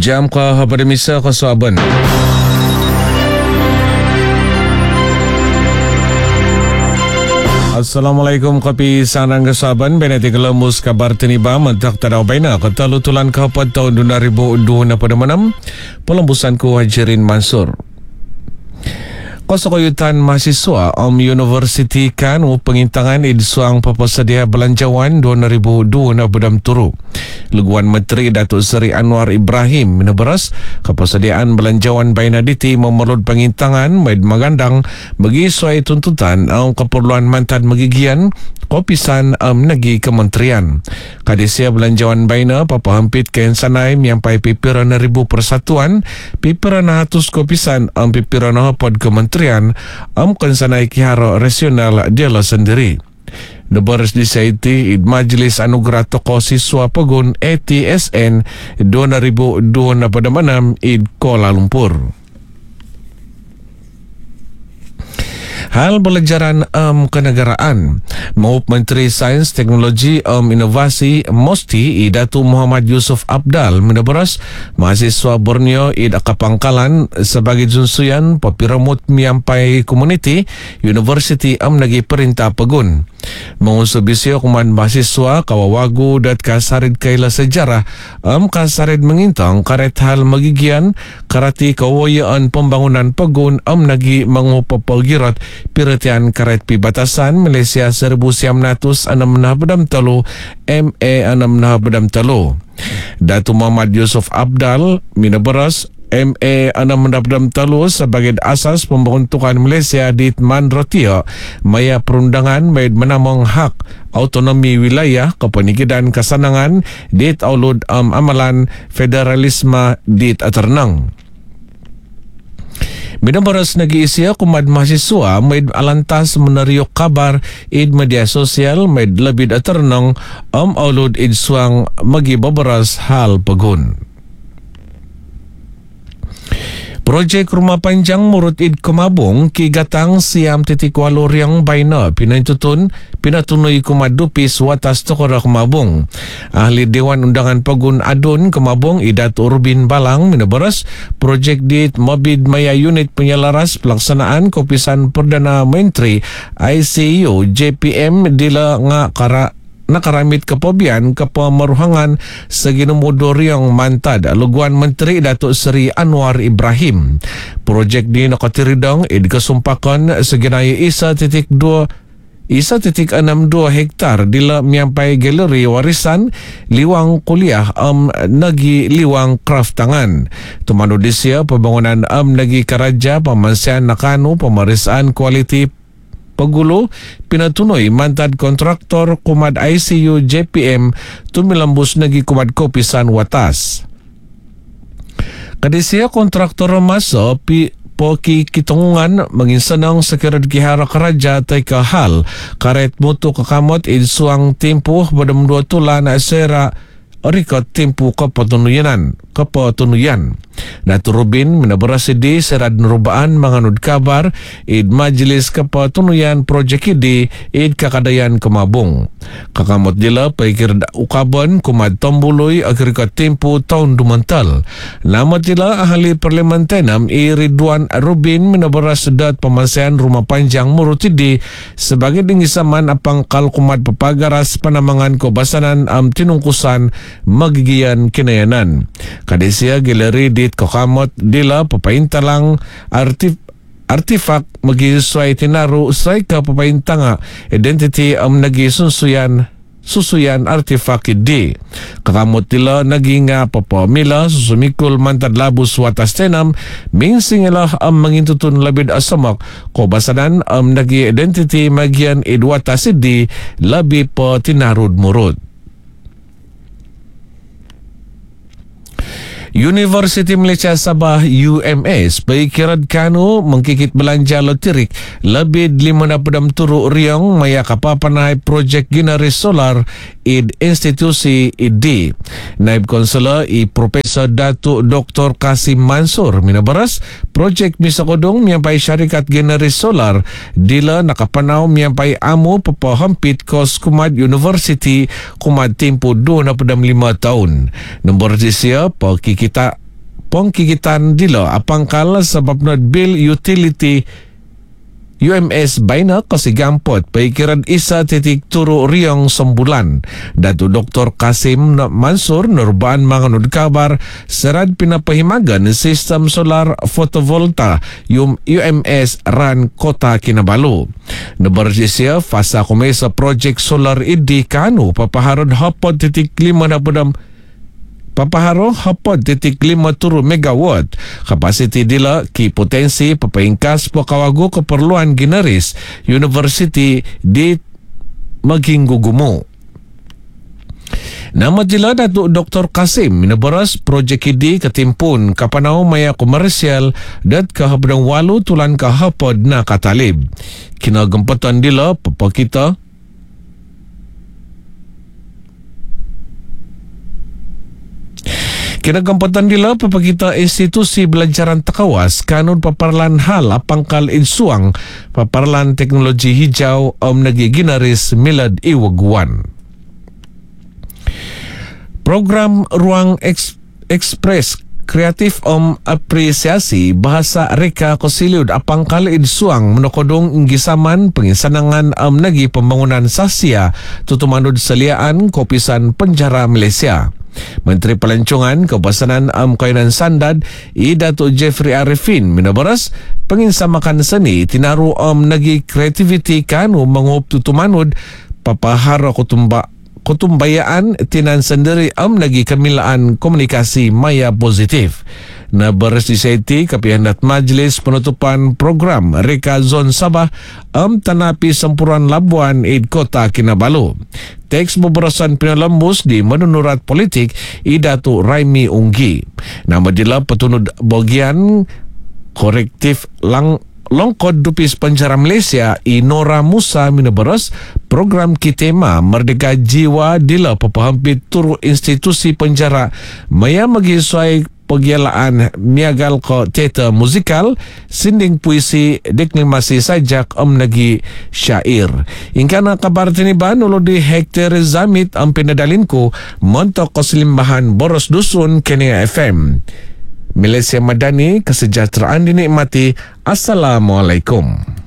Jam ka hapadamisa kasaban. Assalamualaikum kapi sanang kasaban benati kelamus kabar teniba mentak tadaw baina katalutulan kapad tahun 2026 pelembusan ku Hajirin Mansur. Kosokayutan mahasiswa University Kanu pengintangan idsuang papasadia belanjawan 2002 bedam turu. Luguan Menteri Datuk Seri Anwar Ibrahim meneberas kapasadiaan belanjawan baina diti memerlut pengintangan maid magandang bagi suai tuntutan keperluan mantan magigian kopisan negi kementerian. Kadisia belanjawan baina papahampit kain sanai miampai pipiran ribu persatuan pipiran hatus kopisan pipiran hapad kementerian kansanai kiharo rasional dialah sendiri. Nebaras di Saiti Majlis Anugerah Tokoh Siswa Pegun ATSN 2026 id Kuala Lumpur. Hal pelajaran kenegaraan Mahup Menteri Sains Teknologi Inovasi Mosti Idatu Muhammad Yusuf Abdal meneberas mahasiswa Borneo id Kapangkalan sebagai junsuyan papiramut miampai community University nagi perintah pegun. Mengusubisio kuman mahasiswa kawawagu dat kasarid kaila sejarah kasarid mengintang karet hal magigian karati kawoyaan pembangunan pegun nagi mengupapalgirat piratian karet pibatasan Malaysia 1963 MA 663. Datu Muhammad Yusuf Abdal minaberas MA 663 sebagai asas pembentukan Malaysia di Manrotia maya perundangan maid menamong hak autonomi wilayah kepenikidan kesanangan di aulud amalan federalisme di Aternang. Binabaras nag-iisya kumad mahasiswa maid alantas meneriok kabar id media sosial maid labid Aternang aulud id suang magibabaras hal pegun. Projek Rumah Panjang Murut Id Kemabung kigatang siam titik walu riang baina pinatunoy kumadupis watas Tokora Kemabung. Ahli Dewan Undangan Pegun Adun Kemabung Idat Urbin Balang meneberas projek dit Mabid Maya Unit Penyelaras Pelaksanaan Kopisan Perdana Menteri ICU JPM dila nga nakaramit kepobian kepemeruhangan seginumudur yang mantad luguan Menteri Datuk Seri Anwar Ibrahim. Projek di nakatiridang kesumpakan seginaya 1.62 hektar dila miampai galeri warisan liwang kuliah nagi liwang craft tangan. Tumanu disia pembangunan nagi karaja pamansian nakanu pemeriksaan kualiti Pagulo pinatunoy mantad kontraktor kumad ICU JPM tumilambus nagi kumad kopisan watas. Kadisia kontraktor maso poki kitungan menginsanang sekirat gihara karaja tay kahal karet mutu kakamot idsuang timpuh badam 2 tulan asera orikot timpu kepetunuyan. Datuk Rubin menaberasi di serad nerubaan menganud kabar id Majlis Kepetunuyan Projek ID id Kakadayan Kemabung. Kakamot jela paikir ukabon kumad tombului agrikat timpu tahun dumantal. Namat jela ahli Parlimen Tenam Ridwan Rubin menaberas dat pemasean Rumah Panjang Murutidi sebagai dingisaman apangkal kumad papagaras panamangan kebasanan tinungkusan magigian kinayanan. Kadisia galeri dit kokamot dila papaintalang artifak magisuay tinaru usay ka papaintanga identity nagi susuyan artifak di kakamot dila naging papamila susumikul mantad labus watas tenam mingsing ilah mangintutun labid asamak kobasanan nagi identity magian idwatas di labi pa tinarud murut. Universiti Malaysia Sabah UMS paikirad kanu mengkikit belanja loterik lebih 5 turu riang maya kapapanay projek ginari solar id institusi ID. Naib Konselor Profesor Datuk Dr. Kasim Mansur minabaras projek misakodong miyampai syarikat ginari solar dila nakapanaw miyampai amu papahampit kos kumad university kumad timpo 25 tahun. Nombor disia kita pongkikitan dilo apangkal sebab not bill utility UMS baina kasigampot paikiran 1.3 riyong sembulan. Datu Dr. Kasim Mansur Nurbaan manganod kabar serad pinapahimagan sistem solar photovolta UMS ran Kota Kinabalu. Nabarsisya fasa kumesa project solar idi kanu papaharod hapod 5 na budam papaharo hapod 5 turu megawatt kapasiti dila ki potensi papaingkas po kawago keperluan ginaris university di maging gugumo. Nama jila Datuk Dr. Kasim minabaras projek ini ketimpun kapanaw maya komersial dat kahabdang 8 tulan kahapod na katalib. Kinagempatan dila papakita Kinagampatan dila papakita institusi belajaran takawas kanun paparlan hal apangkal insuang paparlan teknologi hijau nagiginaris milad iwagwan. Program Ruang Ekspres Kreatif apresiasi bahasa Reka Kosiliud apangkal insuang menokodong inggisaman pengisanangan nagi pembangunan Sasia tutumanud seliaan kopisan penjara Malaysia. Menteri Pelancongan Kebasanan Kainan Sandad Dato' Jeffrey Arifin minabaras penginsamakan seni tinaru nagi kreativiti kanu mangup tutumanud papahara kutumbayaan tinan sendiri nagi kemilaan komunikasi maya positif. Na beresisiti kapihandat Majlis Penutupan Program Reka Zon Sabah tanapi sempuran Labuan Kota Kinabalu. Teks beberasan pinalembus di menunurat politik Dato' Raimi Unggi. Nama dila petunud bagian korektif Longkod Dupis Penjara Malaysia Nora Musa minabaras program Kitema Merdeka Jiwa dila papahampit turu institusi penjara maya magisuai pagyalaan miagal ko teater musikal sinding puisi deklamasi sajak nagi syair. Ingka na kabar tiniban ulo di Hector Zamit ang pinadalin ko montok koselimbahan Boros Dusun Kenia FM. Malaysia Madani, kesejahteraan dinikmati. Assalamualaikum.